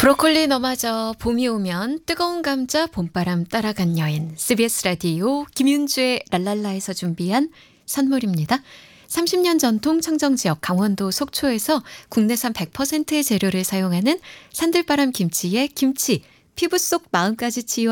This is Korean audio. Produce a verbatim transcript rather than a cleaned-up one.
브로콜리 너마저 봄이 오면 뜨거운 감자 봄바람 따라간 여인. 씨비에스 라디오 김윤주의 랄랄라에서 준비한 선물입니다. 삼십 년 전통 청정지역 강원도 속초에서 국내산 백 퍼센트의 재료를 사용하는 산들바람 김치의 김치, 피부 속 마음까지 치유